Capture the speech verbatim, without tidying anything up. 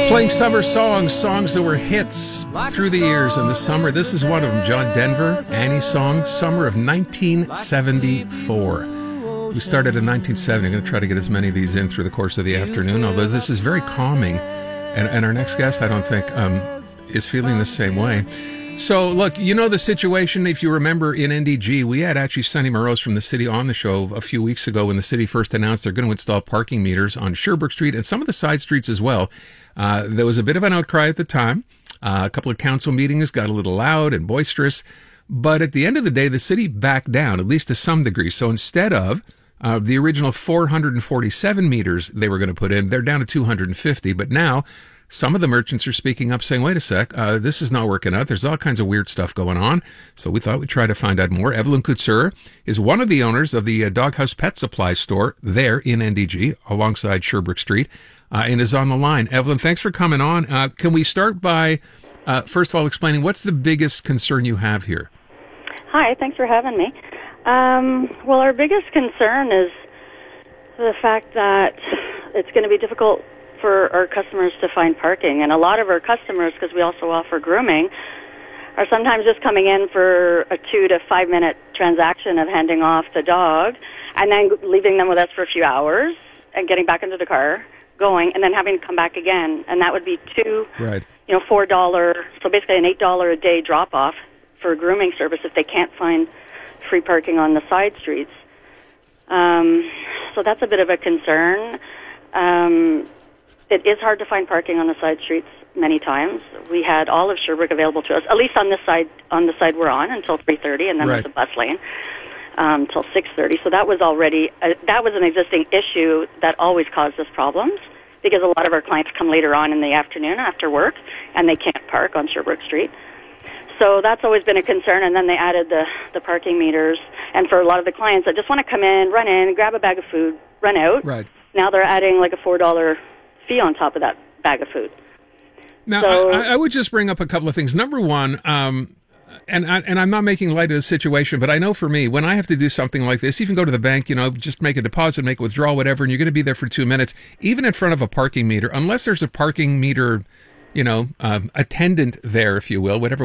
Playing summer songs, songs that were hits through the years in the summer. This is one of them, John Denver, Annie's song, summer of nineteen seventy-four. We started in nineteen seventy. I'm going to try to get as many of these in through the course of the afternoon, although this is very calming. And, and our next guest, I don't think, um, is feeling the same way. So, look, you know the situation. If you remember in N D G, we had actually Sunny Morose from the city on the show a few weeks ago when the city first announced they're going to install parking meters on Sherbrooke Street and some of the side streets as well. Uh, there was a bit of an outcry at the time. Uh, a couple of council meetings got a little loud and boisterous. But at the end of the day, the city backed down, at least to some degree. So instead of uh, the original four hundred forty-seven meters they were going to put in, they're down to two hundred fifty. But now some of the merchants are speaking up saying, wait a sec, uh, this is not working out. There's all kinds of weird stuff going on. So we thought we'd try to find out more. Evelyn Couture is one of the owners of the uh, Doghouse Pet Supply store there in N D G alongside Sherbrooke Street uh, and is on the line. Evelyn, thanks for coming on. Uh, can we start by, uh, first of all, explaining what's the biggest concern you have here? Hi, thanks for having me. Um, well, our biggest concern is the fact that it's going to be difficult for our customers to find parking. And a lot of our customers, because we also offer grooming, are sometimes just coming in for a two to five minute transaction of handing off the dog and then leaving them with us for a few hours and getting back into the car, going, and then having to come back again. And that would be two, right. you know, four dollars, so basically an eight dollars a day drop off for a grooming service if they can't find free parking on the side streets. Um, so that's a bit of a concern. Um, It is hard to find parking on the side streets many times. We had all of Sherbrooke available to us, at least on this side, on the side we're on, until three thirty, and then right. there's a bus lane um, till six thirty. So that was already, uh, that was an existing issue that always caused us problems, because a lot of our clients come later on in the afternoon after work, and they can't park on Sherbrooke Street. So that's always been a concern, and then they added the, the parking meters. And for a lot of the clients that just want to come in, run in, grab a bag of food, run out, right. now they're adding like a four dollars fee on top of that bag of food. Now, so, I, I would just bring up a couple of things. Number one, um, and, I, and I'm not making light of the situation, but I know for me, when I have to do something like this, even go to the bank, you know, just make a deposit, make a withdrawal, whatever, and you're going to be there for two minutes, even in front of a parking meter, unless there's a parking meter, you know, um, attendant there, if you will, whatever